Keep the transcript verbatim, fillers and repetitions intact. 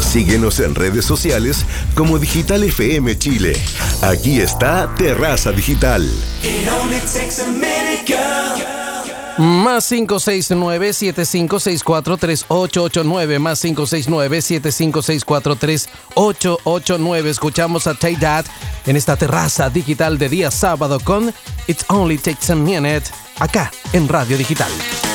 Síguenos en redes sociales como Digital F M Chile. Aquí está Terraza Digital. Más cinco seis nueve, siete cinco seis cuatro, tres ocho ocho nueve. Más cinco seis nueve, siete cinco seis cuatro, tres ocho ocho nueve. Escuchamos a Take That en esta Terraza Digital de día sábado con It Only Takes a Minute, acá en Radio Digital.